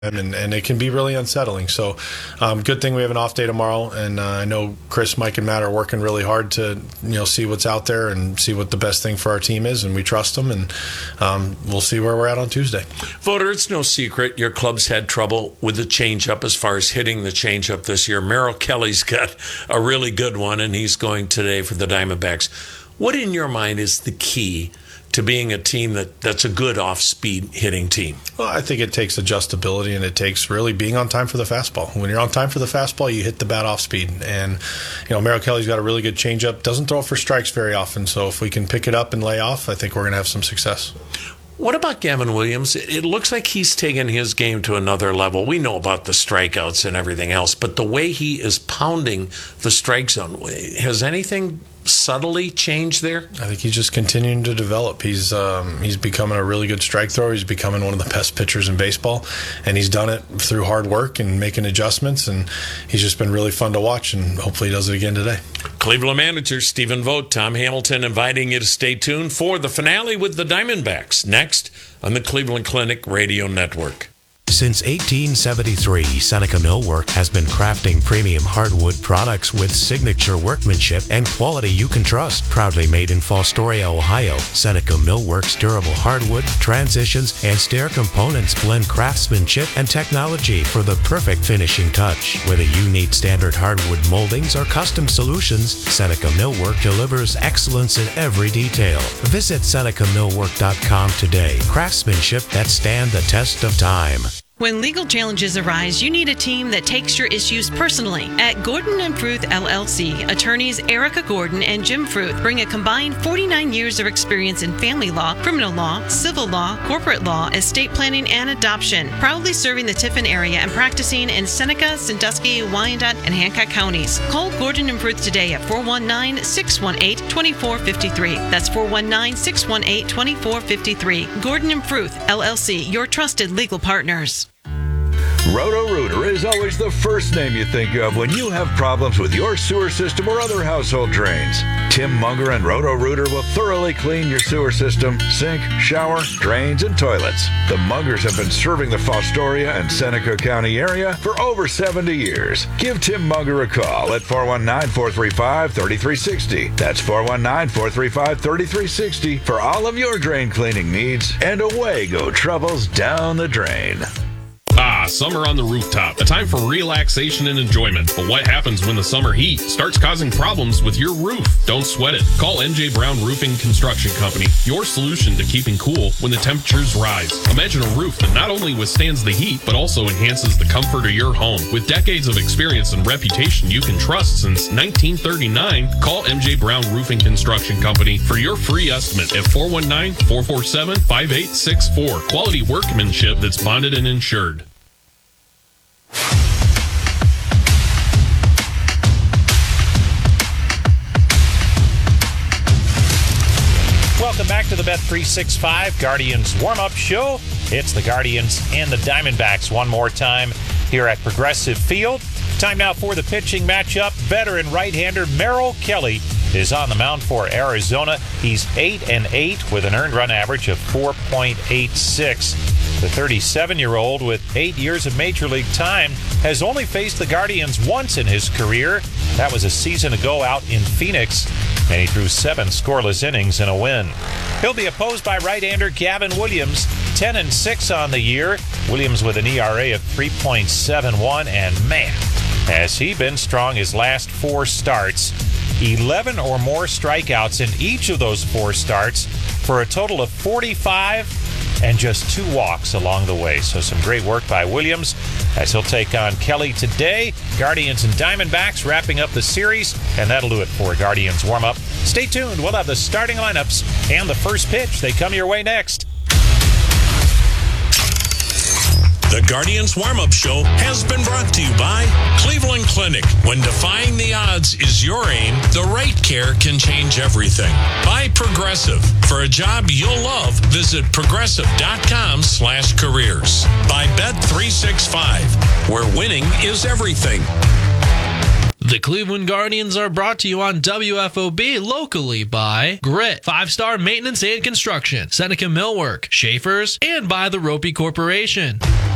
and it can be really unsettling. So good thing we have an off day tomorrow, and I know Chris, Mike, and Matt are working really hard to see what's out there and see what the best thing for our team is, and we trust them, and we'll see where we're at on Tuesday. Voter, it's no secret your club's had trouble with the changeup as far as hitting the changeup this year. Merrill Kelly's got a really good one, and he's going today for the Diamondbacks. What in your mind is the key to being a team that's a good off-speed hitting team? Well, I think it takes adjustability, and it takes really being on time for the fastball. When you're on time for the fastball, you hit the bat off speed. And, Merrill Kelly's got a really good changeup, doesn't throw for strikes very often. So if we can pick it up and lay off, I think we're going to have some success. What about Gavin Williams? It looks like he's taken his game to another level. We know about the strikeouts and everything else, but the way he is pounding the strike zone, has anything subtly changed there? I think he's just continuing to develop. He's becoming a really good strike thrower. He's becoming one of the best pitchers in baseball, and he's done it through hard work and making adjustments, and he's just been really fun to watch, and hopefully he does it again today. Cleveland manager Stephen Vogt, Tom Hamilton inviting you to stay tuned for the finale with the Diamondbacks next on the Cleveland Clinic Radio Network. Since 1873, Seneca Millwork has been crafting premium hardwood products with signature workmanship and quality you can trust. Proudly made in Fostoria, Ohio, Seneca Millwork's durable hardwood, transitions, and stair components blend craftsmanship and technology for the perfect finishing touch. Whether you need standard hardwood moldings or custom solutions, Seneca Millwork delivers excellence in every detail. Visit SenecaMillwork.com today. Craftsmanship that stand the test of time. When legal challenges arise, you need a team that takes your issues personally. At Gordon & Fruth LLC, attorneys Erica Gordon and Jim Fruth bring a combined 49 years of experience in family law, criminal law, civil law, corporate law, estate planning, and adoption. Proudly serving the Tiffin area and practicing in Seneca, Sandusky, Wyandotte, and Hancock counties. Call Gordon & Fruth today at 419-618-2453. That's 419-618-2453. Gordon & Fruth LLC, your trusted legal partners. Roto-Rooter is always the first name you think of when you have problems with your sewer system or other household drains. Tim Munger and Roto-Rooter will thoroughly clean your sewer system, sink, shower, drains, and toilets. The Mungers have been serving the Fostoria and Seneca County area for over 70 years. Give Tim Munger a call at 419-435-3360. That's 419-435-3360 for all of your drain cleaning needs, and away go troubles down the drain. Summer on the rooftop, a time for relaxation and enjoyment. But what happens when the summer heat starts causing problems with your roof? Don't sweat it. Call MJ Brown Roofing Construction Company, your solution to keeping cool when the temperatures rise. Imagine a roof that not only withstands the heat, but also enhances the comfort of your home. With decades of experience and reputation you can trust since 1939, call MJ Brown Roofing Construction Company for your free estimate at 419-447-5864. Quality workmanship that's bonded and insured. Welcome back to the Bet365 Guardians warm-up show. It's the Guardians and the Diamondbacks one more time here at Progressive Field. Time now for the pitching matchup. Veteran right-hander Merrill Kelly is on the mound for Arizona. He's 8-8 with an earned run average of 4.86. The 37-year-old with 8 years of Major League time has only faced the Guardians once in his career. That was a season ago out in Phoenix, and he threw 7 scoreless innings in a win. He'll be opposed by right-hander Gavin Williams, 10-6 on the year. Williams with an ERA of 3.71, and man, has he been strong his last 4 starts. 11 or more strikeouts in each of those 4 starts for a total of 45 and just 2 walks along the way. So some great work by Williams as he'll take on Kelly today. Guardians and Diamondbacks wrapping up the series, and that'll do it for Guardians warm-up. Stay tuned. We'll have the starting lineups and the first pitch. They come your way next. The Guardians Warm-Up Show has been brought to you by Cleveland Clinic. When defying the odds is your aim, the right care can change everything. By Progressive. For a job you'll love, visit progressive.com/careers. By Bet365, where winning is everything. The Cleveland Guardians are brought to you on WFOB locally by Grit, 5-Star Maintenance and Construction, Seneca Millwork, Schaefer's, and by the Ropey Corporation.